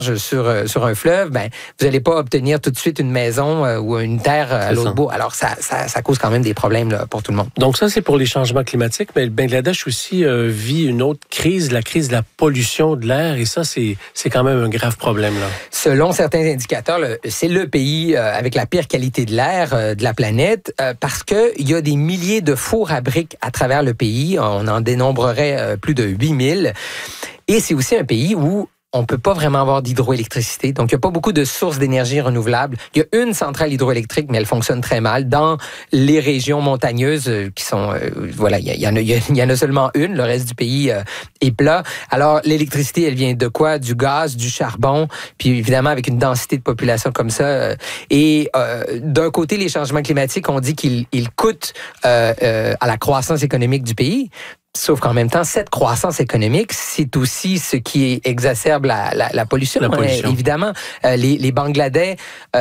sur un fleuve, ben vous n'allez pas obtenir tout de suite une maison ou une terre à l'autre bout. Alors ça cause quand même des problèmes là, pour tout le monde. Donc ça, c'est pour les changements climatiques, mais le Bangladesh aussi vit une autre crise, la crise de la pollution de l'air, et ça, c'est quand même un grave problème, là. Selon certains indicateurs, c'est le pays avec la pire qualité de l'air de la planète parce qu'il y a des milliers de fours à briques à travers le pays. On en dénombrerait plus de 8000. Et c'est aussi un pays où on peut pas vraiment avoir d'hydroélectricité. Donc, il n'y a pas beaucoup de sources d'énergie renouvelables. Il y a une centrale hydroélectrique, mais elle fonctionne très mal. Dans les régions montagneuses qui sont... voilà, il y en a seulement une. Le reste du pays est plat. Alors, l'électricité, elle vient de quoi? Du gaz, du charbon. Puis, évidemment, avec une densité de population comme ça. Et d'un côté, les changements climatiques, on dit qu'ils coûtent à la croissance économique du pays. Sauf qu'en même temps, cette croissance économique, c'est aussi ce qui exacerbe la pollution. Évidemment, les Bangladaises,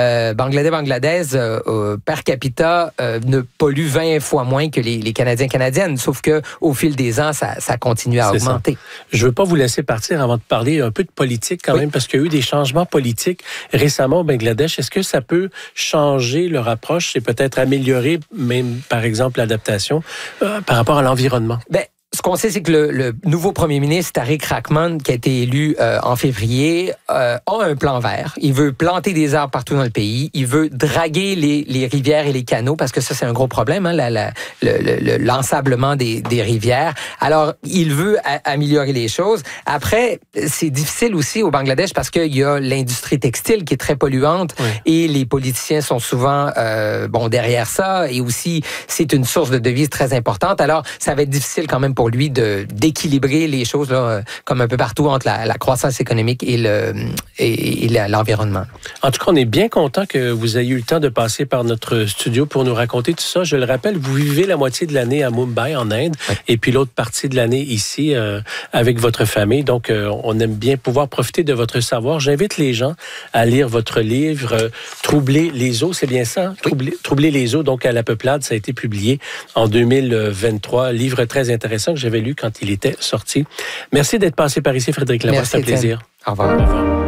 per capita, ne polluent 20 fois moins que les Canadiens canadiennes. Sauf que au fil des ans, ça continue à augmenter. Je veux pas vous laisser partir avant de parler un peu de politique quand même, parce qu'il y a eu des changements politiques récemment au Bangladesh. Est-ce que ça peut changer leur approche et peut-être améliorer même, par exemple, l'adaptation par rapport à l'environnement? Ce qu'on sait, c'est que le nouveau premier ministre, Tariq Rahman, qui a été élu en février, a un plan vert. Il veut planter des arbres partout dans le pays. Il veut draguer les rivières et les canaux, parce que ça, c'est un gros problème, hein, l'ensablement des rivières. Alors, il veut améliorer les choses. Après, c'est difficile aussi au Bangladesh parce qu'il y a l'industrie textile qui est très polluante et les politiciens sont souvent derrière ça. Et aussi, c'est une source de devises très importante. Alors, ça va être difficile quand même pour lui d'équilibrer les choses là, comme un peu partout entre la croissance économique et l'environnement. En tout cas, on est bien content que vous ayez eu le temps de passer par notre studio pour nous raconter tout ça. Je le rappelle, vous vivez la moitié de l'année à Mumbai, en Inde, et puis l'autre partie de l'année ici avec votre famille. Donc, on aime bien pouvoir profiter de votre savoir. J'invite les gens à lire votre livre « Troubler les eaux ». C'est bien ça? Oui. Troubler les eaux, donc à la peuplade. Ça a été publié en 2023. Livre très intéressant que j'avais lu quand il était sorti. Merci d'être passé par ici, Frédéric Lavoie. C'est un plaisir. Au revoir. Au revoir.